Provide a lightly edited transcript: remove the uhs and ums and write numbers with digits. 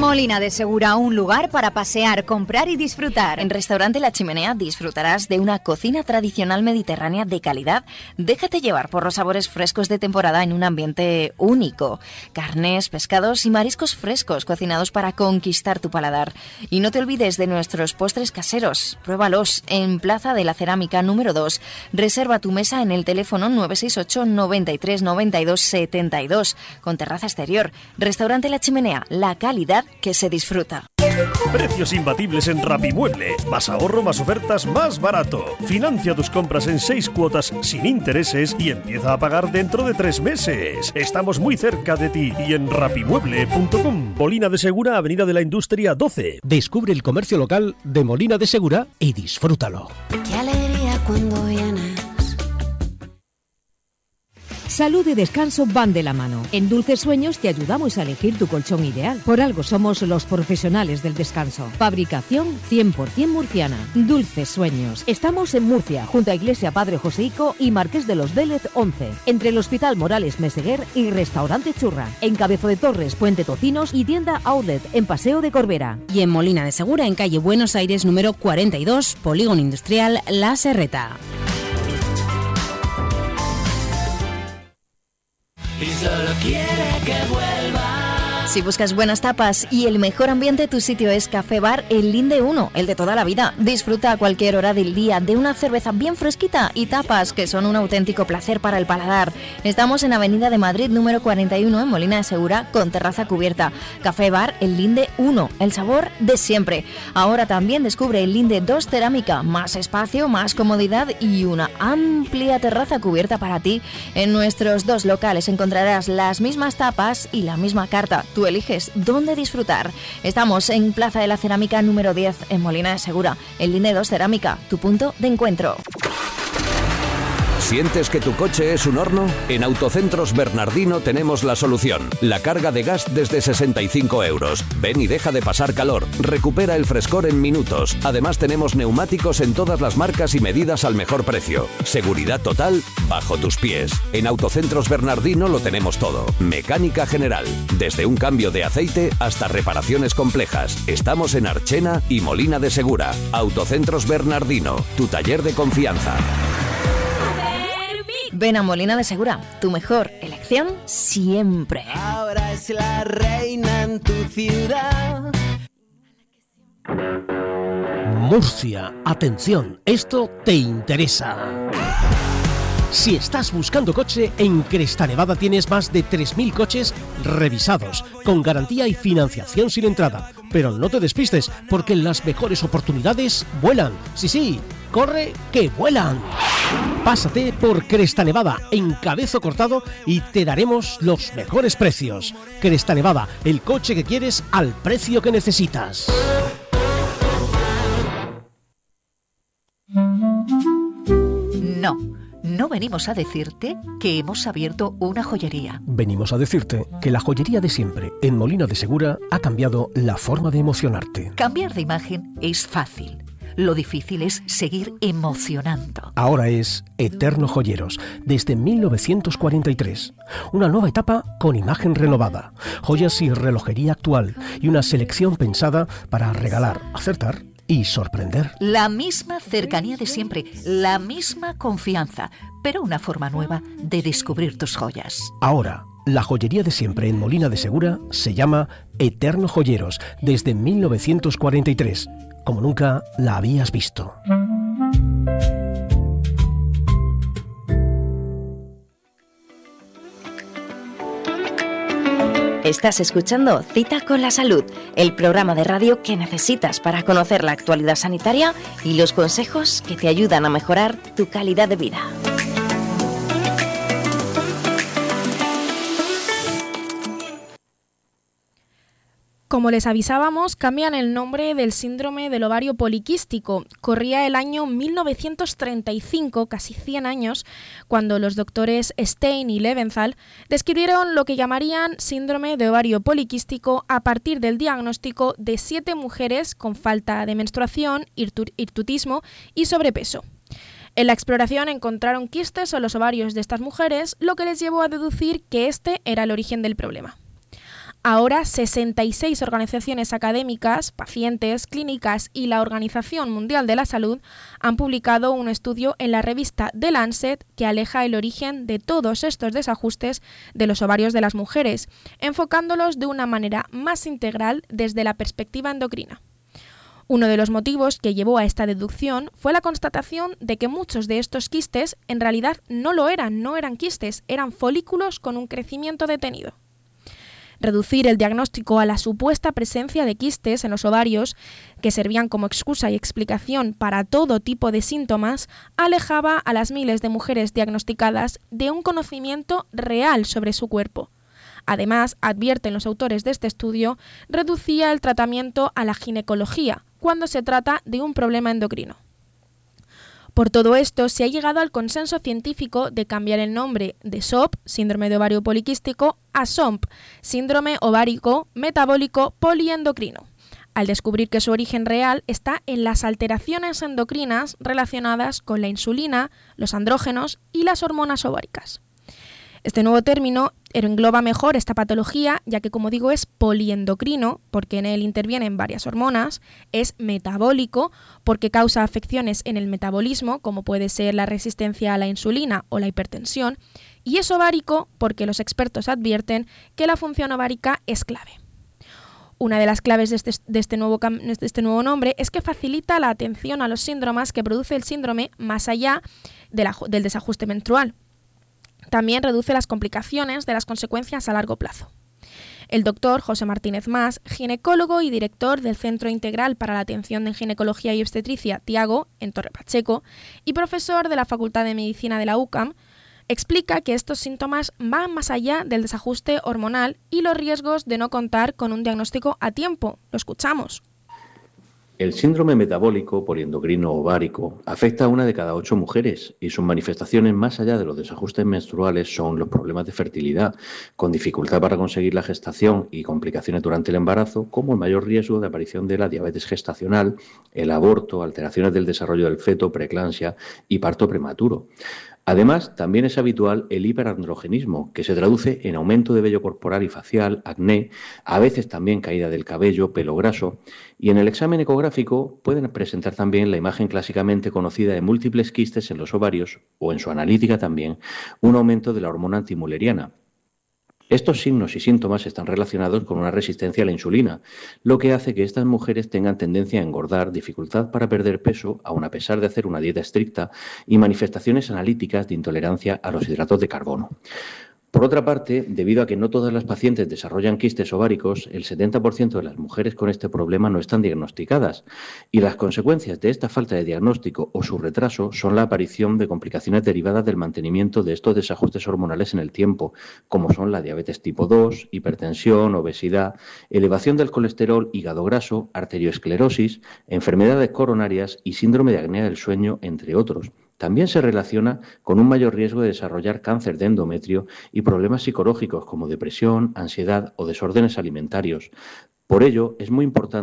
Molina de Segura, un lugar para pasear, comprar y disfrutar. En Restaurante La Chimenea disfrutarás de una cocina tradicional mediterránea de calidad. Déjate llevar por los sabores frescos de temporada en un ambiente único. Carnes, pescados y mariscos frescos cocinados para conquistar tu paladar. Y no te olvides de nuestros postres caseros. Pruébalos en Plaza de la Cerámica número 2. Reserva tu mesa en el teléfono 968 93 92 72 con terraza exterior. Restaurante La Chimenea, la calidad que se disfruta. Precios imbatibles en Rapimueble. Más ahorro, más ofertas, más barato. Financia tus compras en 6 cuotas sin intereses y empieza a pagar dentro de 3 meses. Estamos muy cerca de ti y en rapimueble.com. Molina de Segura, Avenida de la Industria 12. Descubre el comercio local de Molina de Segura y disfrútalo. Qué alegría cuando vienes. Salud y descanso van de la mano. En Dulces Sueños te ayudamos a elegir tu colchón ideal. Por algo somos los profesionales del descanso. Fabricación 100% murciana. Dulces Sueños. Estamos en Murcia, junto a Iglesia Padre Joseico y Marqués de los Vélez 11. Entre el Hospital Morales Meseguer y Restaurante Churra. En Cabezo de Torres, Puente Tocinos y tienda Outlet en Paseo de Corbera. Y en Molina de Segura, en calle Buenos Aires número 42, Polígono Industrial La Serreta. Y solo quiere que vuelva. Si buscas buenas tapas y el mejor ambiente, tu sitio es Café Bar El Linde 1, el de toda la vida. Disfruta a cualquier hora del día de una cerveza bien fresquita y tapas que son un auténtico placer para el paladar. Estamos en Avenida de Madrid número 41 en Molina de Segura con terraza cubierta. Café Bar El Linde 1, el sabor de siempre. Ahora también descubre El Linde 2 Cerámica, más espacio, más comodidad y una amplia terraza cubierta para ti. En nuestros 2 locales encontrarás las mismas tapas y la misma carta. Tú eliges dónde disfrutar. Estamos en Plaza de la Cerámica número 10 en Molina de Segura. El Linde 2 Cerámica, tu punto de encuentro. ¿Sientes que tu coche es un horno? En Autocentros Bernardino tenemos la solución. La carga de gas desde 65 euros. Ven y deja de pasar calor. Recupera el frescor en minutos. Además tenemos neumáticos en todas las marcas y medidas al mejor precio. Seguridad total bajo tus pies. En Autocentros Bernardino lo tenemos todo. Mecánica general. Desde un cambio de aceite hasta reparaciones complejas. Estamos en Archena y Molina de Segura. Autocentros Bernardino. Tu taller de confianza. Ven a Molina de Segura, tu mejor elección siempre. Ahora es la reina en tu ciudad. Murcia, atención, esto te interesa. Si estás buscando coche, en Cresta Nevada tienes más de 3.000 coches revisados, con garantía y financiación sin entrada. Pero no te despistes, porque las mejores oportunidades vuelan. Sí, corre que vuelan. Pásate por Cresta Nevada, en Cabezo Cortado, y te daremos los mejores precios. Cresta Nevada, el coche que quieres al precio que necesitas. No venimos a decirte que hemos abierto una joyería. Venimos a decirte que la joyería de siempre en Molina de Segura ha cambiado la forma de emocionarte. Cambiar de imagen es fácil. Lo difícil es seguir emocionando. Ahora es Eterno Joyeros, desde 1943. Una nueva etapa con imagen renovada, joyas y relojería actual y una selección pensada para regalar, acertar y sorprender. La misma cercanía de siempre, la misma confianza, pero una forma nueva de descubrir tus joyas. Ahora, la joyería de siempre en Molina de Segura se llama Eterno Joyeros, desde 1943, como nunca la habías visto. Estás escuchando Cita con la Salud, el programa de radio que necesitas para conocer la actualidad sanitaria y los consejos que te ayudan a mejorar tu calidad de vida. Como les avisábamos, cambian el nombre del síndrome del ovario poliquístico. Corría el año 1935, casi 100 años, cuando los doctores Stein y Leventhal describieron lo que llamarían síndrome de ovario poliquístico a partir del diagnóstico de 7 mujeres con falta de menstruación, hirsutismo y sobrepeso. En la exploración encontraron quistes en los ovarios de estas mujeres, lo que les llevó a deducir que este era el origen del problema. Ahora 66 organizaciones académicas, pacientes, clínicas y la Organización Mundial de la Salud han publicado un estudio en la revista The Lancet que aleja el origen de todos estos desajustes de los ovarios de las mujeres, enfocándolos de una manera más integral desde la perspectiva endocrina. Uno de los motivos que llevó a esta deducción fue la constatación de que muchos de estos quistes en realidad no eran quistes, eran folículos con un crecimiento detenido. Reducir el diagnóstico a la supuesta presencia de quistes en los ovarios, que servían como excusa y explicación para todo tipo de síntomas, alejaba a las miles de mujeres diagnosticadas de un conocimiento real sobre su cuerpo. Además, advierten los autores de este estudio, reducía el tratamiento a la ginecología cuando se trata de un problema endocrino. Por todo esto, se ha llegado al consenso científico de cambiar el nombre de SOP, síndrome de ovario poliquístico, a SOMP, síndrome ovárico metabólico poliendocrino, al descubrir que su origen real está en las alteraciones endocrinas relacionadas con la insulina, los andrógenos y las hormonas ováricas. Este nuevo término engloba mejor esta patología, ya que, como digo, es poliendocrino, porque en él intervienen varias hormonas, es metabólico, porque causa afecciones en el metabolismo, como puede ser la resistencia a la insulina o la hipertensión, y es ovárico, porque los expertos advierten que la función ovárica es clave. Una de las claves de este nuevo nombre es que facilita la atención a los síntomas que produce el síndrome más allá del desajuste menstrual. También reduce las complicaciones de las consecuencias a largo plazo. El doctor José Martínez Mas, ginecólogo y director del Centro Integral para la Atención en Ginecología y Obstetricia Tiago, en Torre Pacheco, y profesor de la Facultad de Medicina de la UCAM, explica que estos síntomas van más allá del desajuste hormonal y los riesgos de no contar con un diagnóstico a tiempo. Lo escuchamos. El síndrome metabólico poliendocrino ovárico afecta a 1 de cada 8 mujeres y sus manifestaciones más allá de los desajustes menstruales son los problemas de fertilidad, con dificultad para conseguir la gestación y complicaciones durante el embarazo, como el mayor riesgo de aparición de la diabetes gestacional, el aborto, alteraciones del desarrollo del feto, preeclampsia y parto prematuro. Además, también es habitual el hiperandrogenismo, que se traduce en aumento de vello corporal y facial, acné, a veces también caída del cabello, pelo graso, y en el examen ecográfico pueden presentar también la imagen clásicamente conocida de múltiples quistes en los ovarios, o en su analítica también, un aumento de la hormona antimuleriana. Estos signos y síntomas están relacionados con una resistencia a la insulina, lo que hace que estas mujeres tengan tendencia a engordar, dificultad para perder peso, aun a pesar de hacer una dieta estricta, y manifestaciones analíticas de intolerancia a los hidratos de carbono. Por otra parte, debido a que no todas las pacientes desarrollan quistes ováricos, el 70% de las mujeres con este problema no están diagnosticadas y las consecuencias de esta falta de diagnóstico o su retraso son la aparición de complicaciones derivadas del mantenimiento de estos desajustes hormonales en el tiempo, como son la diabetes tipo 2, hipertensión, obesidad, elevación del colesterol, hígado graso, arteriosclerosis, enfermedades coronarias y síndrome de apnea del sueño, entre otros. También se relaciona con un mayor riesgo de desarrollar cáncer de endometrio y problemas psicológicos como depresión, ansiedad o desórdenes alimentarios. Por ello, es muy importante